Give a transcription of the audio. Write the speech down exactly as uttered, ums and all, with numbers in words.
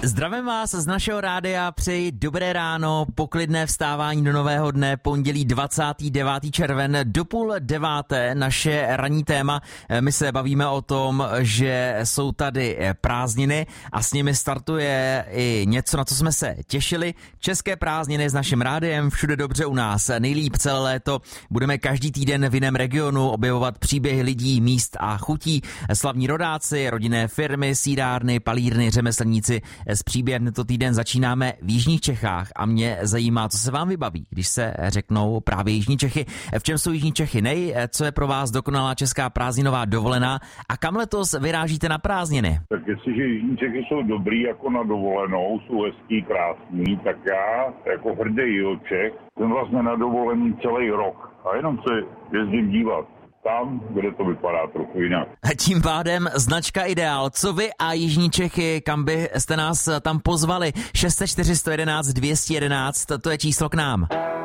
Zdravím vás z našeho rádia, přeji dobré ráno, poklidné vstávání do nového dne, pondělí dvacátého devátého června do půl deváté, naše ranní téma. My se bavíme o tom, že jsou tady prázdniny a s nimi startuje i něco, na co jsme se těšili. České prázdniny s naším rádiem, všude dobře u nás, nejlíp celé léto. Budeme každý týden v jiném regionu objevovat příběhy lidí, míst a chutí. Slavní rodáci, rodinné firmy, sýrárny, palírny, řemeslníci. S příběhem tento týden začínáme v jižních Čechách a mě zajímá, co se vám vybaví, když se řeknou právě jižní Čechy. V čem jsou jižní Čechy nej, co je pro vás dokonalá česká prázdninová dovolená a kam letos vyrážíte na prázdniny? Tak jestliže jižní Čechy jsou dobrý jako na dovolenou, jsou hezký, krásný, tak já jako hrdý Jihočech jsem vlastně na dovolený celý rok a jenom se jezdím dívat tam, kde to vypadá trochu jinak. Tím pádem značka Ideál. Co vy a jižní Čechy, kam byste nás tam pozvali? šest set čtyři sto jedenáct dvě stě jedenáct, to je číslo k nám.